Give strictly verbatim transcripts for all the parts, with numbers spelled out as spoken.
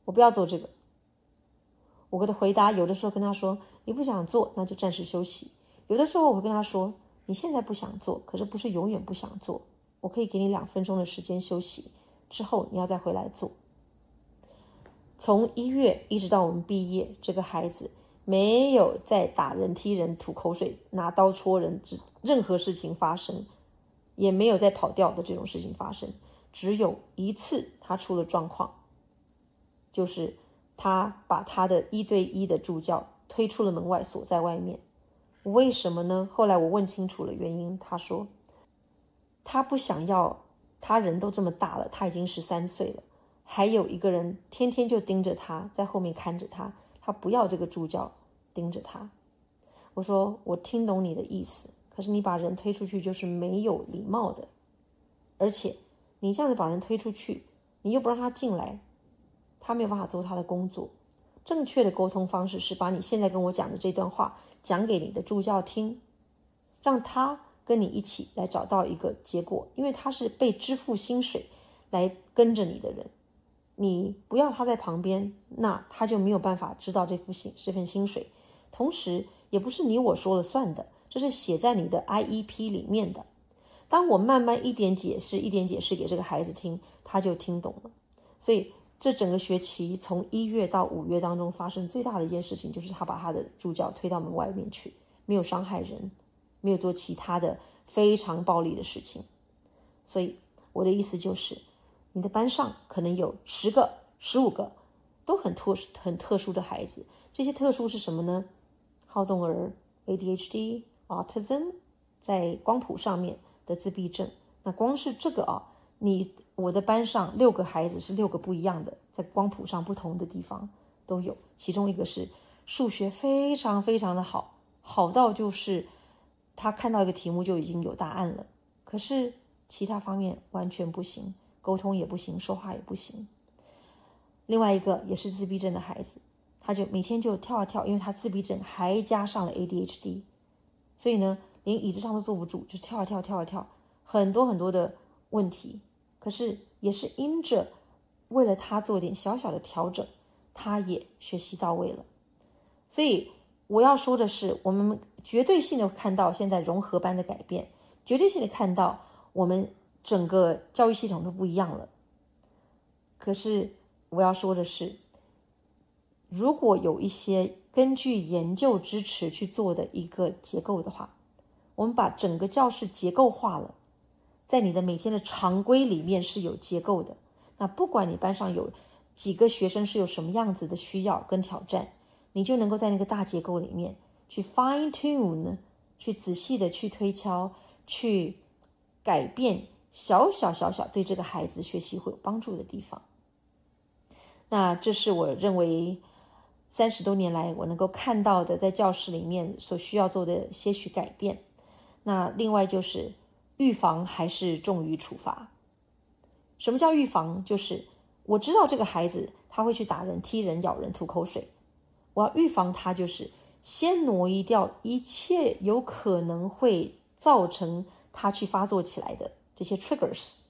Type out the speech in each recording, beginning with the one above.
我不要做这个。我的回答有的时候跟他说，你不想做，那就暂时休息。有的时候我会跟他说，你现在不想做，可是不是永远不想做，我可以给你两分钟的时间休息，之后你要再回来做。从一月一直到我们毕业，这个孩子没有再打人、踢人、吐口水、拿刀戳人，任何事情发生，也没有再跑掉的这种事情发生。只有一次他出了状况，就是他把他的一对一的助教推出了门外，锁在外面。为什么呢？后来我问清楚了原因，他说他不想要，他人都这么大了，他已经十三岁了，还有一个人天天就盯着他，在后面看着他，他不要这个助教盯着他。我说我听懂你的意思，可是你把人推出去就是没有礼貌的，而且你这样子把人推出去，你又不让他进来，他没有办法做他的工作。正确的沟通方式是把你现在跟我讲的这段话讲给你的助教听，让他跟你一起来找到一个结果，因为他是被支付薪水来跟着你的人，你不要他在旁边，那他就没有办法知道这份薪这份薪水。同时也不是你我说了算的，这是写在你的 I E P 里面的。当我慢慢一点解释一点解释给这个孩子听，他就听懂了。所以这整个学期从一月到五月当中发生最大的一件事情，就是他把他的助教推到门外面去，没有伤害人，没有做其他的非常暴力的事情。所以我的意思就是，你的班上可能有十个、十五个都很特很特殊的孩子。这些特殊是什么呢？好动儿、A D H D、Autism， 在光谱上面的自闭症。那光是这个啊，你我的班上六个孩子是六个不一样的，在光谱上不同的地方都有。其中一个是数学非常非常的好，好到就是他看到一个题目就已经有答案了，可是其他方面完全不行，沟通也不行，说话也不行。另外一个也是自闭症的孩子，他就每天就跳啊跳，因为他自闭症还加上了 A D H D， 所以呢连椅子上都坐不住，就跳啊跳跳啊跳，很多很多的问题。可是也是因着为了他做点小小的调整，他也学习到位了。所以我要说的是，我们绝对性的看到现在融合班的改变，绝对性的看到我们整个教育系统都不一样了。可是我要说的是，如果有一些根据研究支持去做的一个结构的话，我们把整个教室结构化了，在你的每天的常规里面是有结构的。那不管你班上有几个学生是有什么样子的需要跟挑战，你就能够在那个大结构里面去 fine tune， 去仔细的去推敲，去改变小小小小对这个孩子学习会有帮助的地方。那这是我认为三十多年来我能够看到的在教室里面所需要做的些许改变。那另外就是预防还是重于处罚。什么叫预防？就是我知道这个孩子他会去打人、踢人、咬人、吐口水，我要预防他，就是先挪移掉一切有可能会造成他去发作起来的这些 triggers，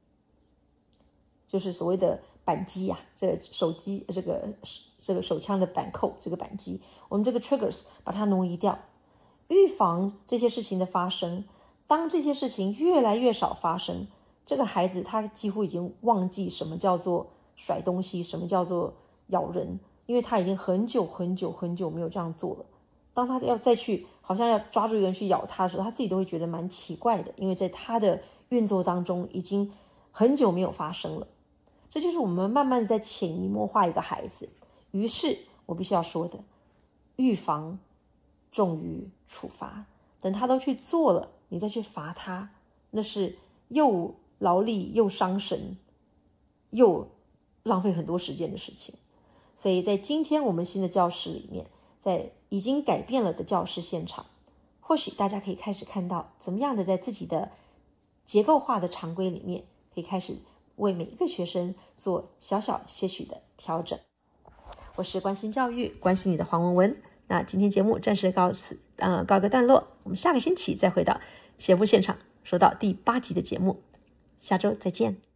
就是所谓的扳机啊，这个手机这个这个手枪的扳扣，这个扳机，我们这个 triggers 把它挪移掉，预防这些事情的发生。当这些事情越来越少发生，这个孩子他几乎已经忘记什么叫做甩东西，什么叫做咬人，因为他已经很久很久很久没有这样做了。当他要再去好像要抓住一个人去咬他的时候，他自己都会觉得蛮奇怪的，因为在他的运作当中已经很久没有发生了。这就是我们慢慢在潜移默化一个孩子。于是我必须要说的，预防重于处罚。等他都去做了，你再去罚他，那是又劳力又伤神又浪费很多时间的事情。所以在今天我们新的教室里面，在已经改变了的教室现场，或许大家可以开始看到怎么样的在自己的结构化的常规里面，可以开始为每一个学生做小小些许的调整。我是关心教育，关心你的黄文文。那今天节目暂时告辞，呃，告个段落。我们下个星期再回到学步现场，说到第八集的节目。下周再见。